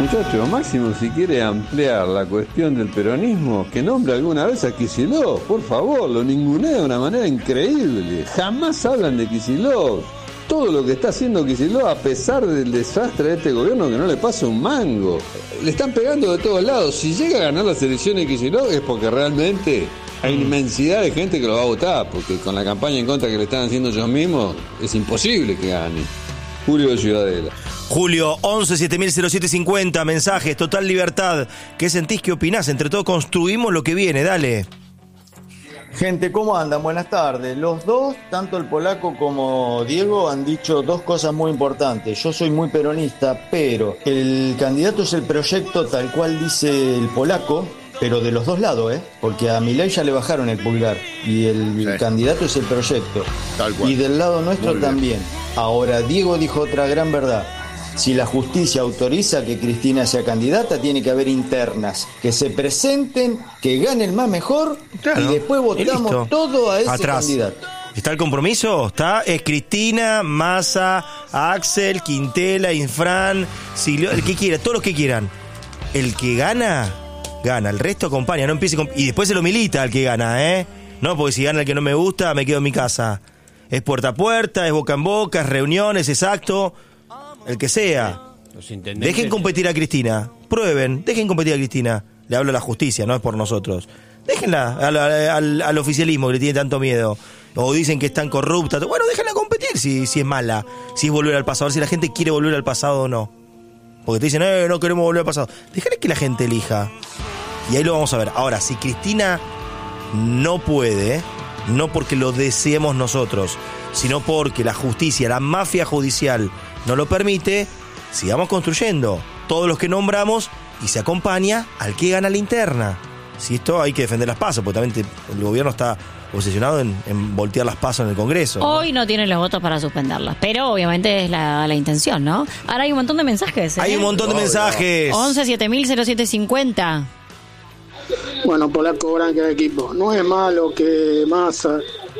Muchachos, Máximo, si quiere ampliar la cuestión del peronismo, que nombre alguna vez a Kicillof, por favor, lo ningunea de una manera increíble. Jamás hablan de Kicillof. Todo lo que está haciendo Kicillof, a pesar del desastre de este gobierno, que no le pasa un mango. Le están pegando de todos lados. Si llega a ganar las elecciones Kicillof es porque realmente hay inmensidad de gente que lo va a votar, porque con la campaña en contra que le están haciendo ellos mismos, es imposible que gane. Julio de Ciudadela. Julio, 11-7000-0750, mensajes, total libertad. ¿Qué sentís? ¿Qué opinás? Entre todos construimos lo que viene, dale. Gente, ¿cómo andan? Buenas tardes. Los dos, tanto el polaco como Diego, han dicho dos cosas muy importantes. Yo soy muy peronista, pero el candidato es el proyecto tal cual dice el polaco, pero de los dos lados, porque a Milei ya le bajaron el pulgar y el candidato es el proyecto. Tal cual. Y del lado nuestro también. Ahora, Diego dijo otra gran verdad. Si la justicia autoriza que Cristina sea candidata, tiene que haber internas, que se presenten, que gane el más mejor, claro, y después votamos todo a ese candidato. ¿Está el compromiso? Es Cristina, Massa, Axel, Quintela, Infran, Silvio, el que quiera, todos los que quieran. El que gana, gana. El resto acompaña, no empiece y después se lo milita al que gana, No, porque si gana el que no me gusta, me quedo en mi casa. Es puerta a puerta, es boca en boca, es reuniones, exacto. El que sea. Dejen competir a Cristina. Prueben, dejen competir a Cristina. Le hablo a la justicia, no es por nosotros. Déjenla al oficialismo que le tiene tanto miedo. O dicen que es tan corrupta. Bueno, déjenla competir si es mala. Si es volver al pasado. A ver si la gente quiere volver al pasado o no. Porque te dicen, no queremos volver al pasado. Déjenle que la gente elija. Y ahí lo vamos a ver. Ahora, si Cristina no puede, no porque lo deseemos nosotros, sino porque la justicia, la mafia judicial no lo permite, sigamos construyendo todos los que nombramos y se acompaña al que gana la interna. Si esto hay que defender las PASO, porque también el gobierno está obsesionado en voltear las PASO en el Congreso. Hoy no tienen los votos para suspenderlas, pero obviamente es la intención, ¿no? Ahora hay un montón de mensajes. Hay un montón de mensajes. 11-7000-0750. Bueno, Polaco, Branca de equipo. No es malo que Massa,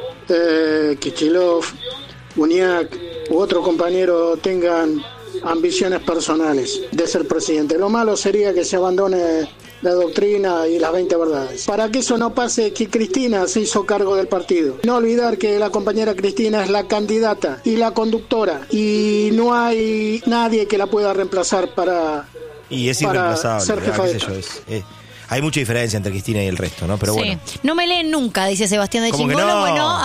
Kicillof, Buñac u otro compañero tengan ambiciones personales de ser presidente. Lo malo sería que se abandone la doctrina y las 20 verdades. Para que eso no pase, que Cristina se hizo cargo del partido. No olvidar que la compañera Cristina es la candidata y la conductora y no hay nadie que la pueda reemplazar para ser jefa de Estado. Hay mucha diferencia entre Cristina y el resto, ¿no? Pero bueno. No me leen nunca, dice Sebastián de ¿Cómo que Chingolo. no? Bueno,